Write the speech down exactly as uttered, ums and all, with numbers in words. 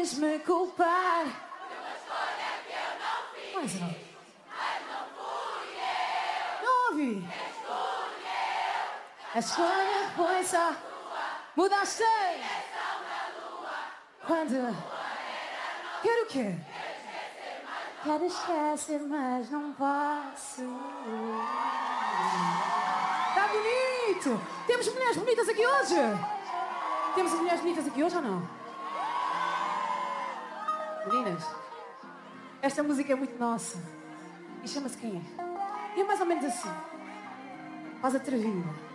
podes me culpar. Uma escolha que eu não fiz. Mais alto. Mas não fui eu. Não ouvi. Escolheu. A escolha foi só. Mudaste. Quando. Quero o quê? Quero esquecer, mas não posso. Tá bonito! Temos mulheres bonitas aqui hoje? Temos mulheres bonitas aqui hoje ou não? Meninas, esta música é muito nossa. E chama-se Quem é? E é mais ou menos assim. Faz atrevida.